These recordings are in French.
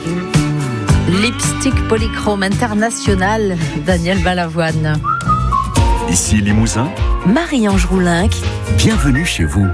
Lipstick Polychrome International, Daniel Balavoine. Ici Limousin, Marie-Ange Roulinck. Bienvenue chez vous.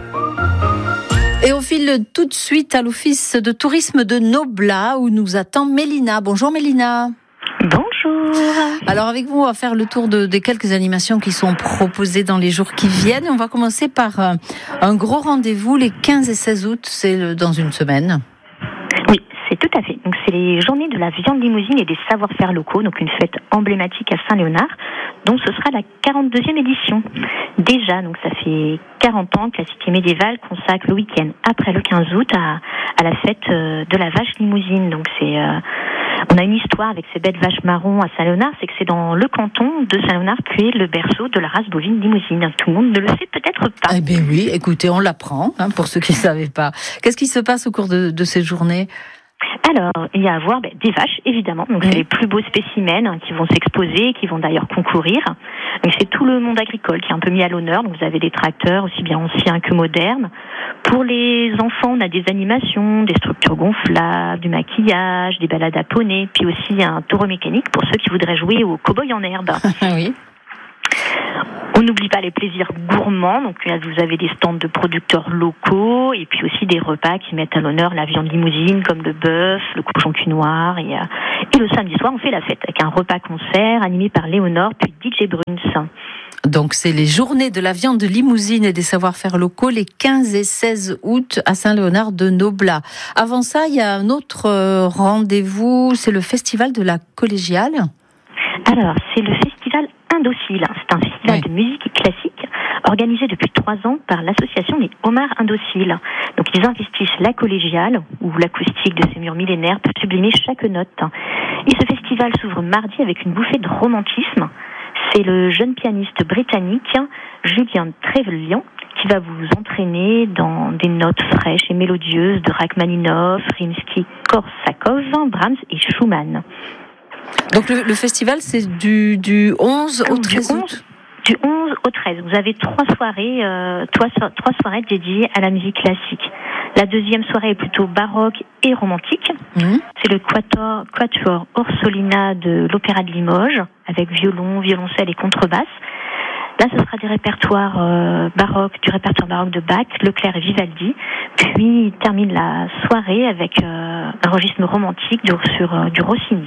Et on file tout de suite à l'office de tourisme de Noblat où nous attend Mélina. Bonjour Mélina. Bonjour. Alors avec vous, on va faire le tour des quelques animations qui sont proposées dans les jours qui viennent. On va commencer par un gros rendez-vous les 15 et 16 août, c'est dans une semaine. Oui, c'est tout à fait. Donc c'est les journées de la viande limousine et des savoir-faire locaux, donc une fête emblématique à Saint-Léonard, dont ce sera la 42e édition. Déjà, donc ça fait 40 ans que la cité médiévale consacre le week-end après le 15 août à la fête de la vache limousine. Donc on a une histoire avec ces belles vaches marron à Saint-Léonard, c'est que c'est dans le canton de Saint-Léonard qu'est le berceau de la race bovine limousine. Tout le monde ne le sait peut-être pas. Eh bien oui, écoutez, on l'apprend, pour ceux qui ne savaient pas. Qu'est-ce qui se passe au cours de ces journées ? Alors, il y a à voir des vaches, évidemment. Donc, c'est les plus beaux spécimens qui vont s'exposer, qui vont d'ailleurs concourir. Donc, c'est tout le monde agricole qui est un peu mis à l'honneur. Donc, vous avez des tracteurs, aussi bien anciens que modernes. Pour les enfants, on a des animations, des structures gonflables, du maquillage, des balades à poney, puis aussi un taureau mécanique pour ceux qui voudraient jouer au cow-boy en herbe. Oui. On n'oublie pas les plaisirs gourmands, donc vous avez des stands de producteurs locaux et puis aussi des repas qui mettent à l'honneur la viande limousine comme le bœuf, le cochon cul noir et le samedi soir on fait la fête avec un repas-concert animé par Léonore puis DJ Bruns. Donc c'est les journées de la viande limousine et des savoir-faire locaux les 15 et 16 août à Saint-Léonard de Noblat. Avant ça, il y a un autre rendez-vous, c'est le festival de la collégiale. Alors, c'est le festival Indocile. C'est un festival de musique classique organisé depuis 3 ans par l'association des Homards Indociles. Donc, ils investissent la collégiale, où l'acoustique de ces murs millénaires peut sublimer chaque note. Et ce festival s'ouvre mardi avec une bouffée de romantisme. C'est le jeune pianiste britannique Julian Trevelyan qui va vous entraîner dans des notes fraîches et mélodieuses de Rachmaninoff, Rimsky-Korsakov, Brahms et Schumann. Donc le festival, c'est du 11 au 13 août. Du 11 au 13. Vous avez 3 soirées dédiées à la musique classique. La deuxième soirée est plutôt baroque et romantique. C'est le Quatuor Orsolina de l'Opéra de Limoges, avec violon, violoncelle et contrebasse. Là, ce sera du répertoire baroque de Bach, Leclerc et Vivaldi. Puis, il termine la soirée avec un registre romantique sur du Rossini.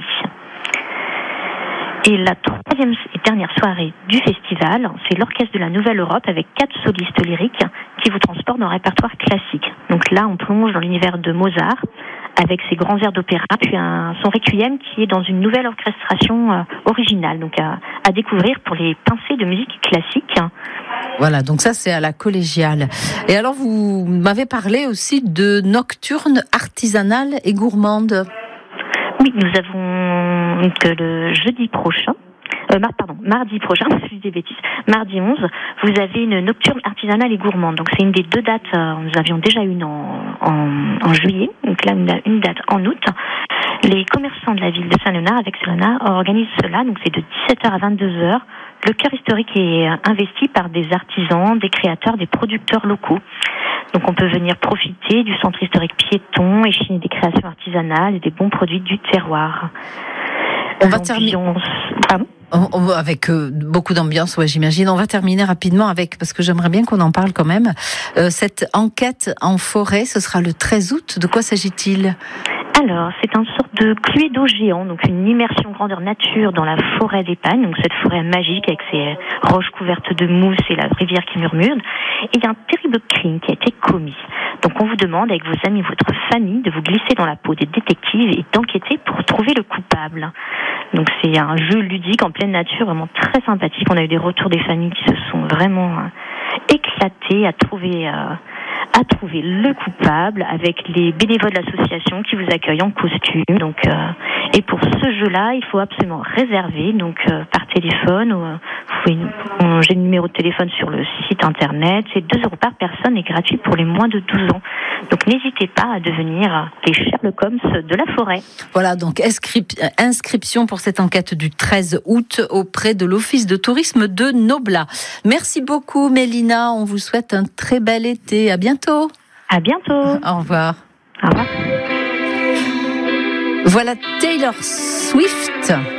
Et la troisième et dernière soirée du festival, c'est l'Orchestre de la Nouvelle Europe avec 4 solistes lyriques qui vous transportent dans un répertoire classique. Donc là, on plonge dans l'univers de Mozart avec ses grands airs d'opéra, puis son requiem qui est dans une nouvelle orchestration originale, donc à découvrir pour les pincées de musique classique. Voilà, donc ça c'est à la collégiale. Et alors vous m'avez parlé aussi de nocturnes artisanales et gourmandes. Oui, nous avons le jeudi prochain, mardi prochain, je dis des bêtises, mardi 11, vous avez une nocturne artisanale et gourmande. Donc c'est une des 2 dates, nous avions déjà une en juillet, donc là on a une date en août. Les commerçants de la ville de Saint-Léonard avec Saint-Léonard organisent cela, donc c'est de 17h à 22h. Le cœur historique est investi par des artisans, des créateurs, des producteurs locaux. Donc on peut venir profiter du centre historique piéton et chiner des créations artisanales et des bons produits du terroir. On va terminer avec beaucoup d'ambiance, j'imagine. On va terminer rapidement parce que j'aimerais bien qu'on en parle quand même. Cette enquête en forêt, ce sera le 13 août. De quoi s'agit-il ? Alors, c'est une sorte de cluedo géant, donc une immersion grandeur nature dans la forêt d'Épagne, donc cette forêt magique avec ses roches couvertes de mousse et la rivière qui murmure. Et il y a un terrible crime qui a été commis. Donc on vous demande avec vos amis, votre famille, de vous glisser dans la peau des détectives et d'enquêter pour trouver le coupable. Donc c'est un jeu ludique en pleine nature, vraiment très sympathique. On a eu des retours des familles qui se sont vraiment éclatées à trouver le coupable avec les bénévoles de l'association qui vous accueillent en costume. Donc, et pour ce jeu-là, il faut absolument réserver donc par téléphone. J'ai le numéro de téléphone sur le site internet. C'est 2 € par personne et gratuit pour les moins de 12 ans. Donc n'hésitez pas à devenir les Sherlock Holmes de la forêt. Voilà, donc inscription pour cette enquête du 13 août auprès de l'Office de tourisme de Noblat. Merci beaucoup Mélina, on vous souhaite un très bel été. À bientôt. À bientôt. Au revoir. Au revoir. Voilà Taylor Swift.